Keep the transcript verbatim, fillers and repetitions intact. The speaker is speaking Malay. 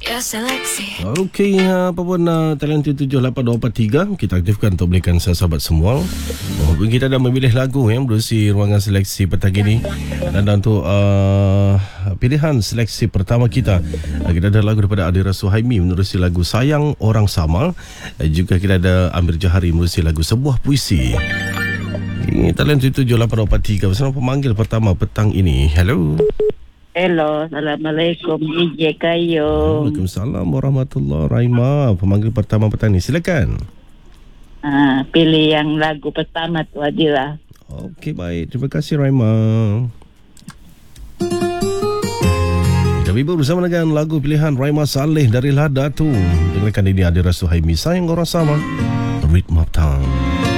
Ya seleksi. Okey, apa pun uh, talian tujuh lapan dua empat tiga kita aktifkan untuk belikan sahabat semua. Oh, kita dah memilih lagu yang berusi ruangan seleksi petang ini. Dan untuk uh, pilihan seleksi pertama kita, uh, kita ada lagu daripada Adira Suhaimi menerusi lagu Sayang Orang Sama. Uh, juga kita ada Amir Jahari menerusi lagu Sebuah Puisi. Ini talian tujuh lapan dua empat tiga bersama pemanggil pertama petang ini. Hello. Hello, Assalamualaikum D J Kayo. Waalaikumsalam warahmatullahi Raima, pemanggil pertama petang ni. Silakan. Ah, pilih yang lagu pertama tu Adila. Okey, baik. Terima kasih Raima. Kita bimbang bersama dengan lagu pilihan Raima Saleh dari Ladatu. Dengarkan ini Adira Suhaimi, Sayang Orang Sama, Rhythm of Time.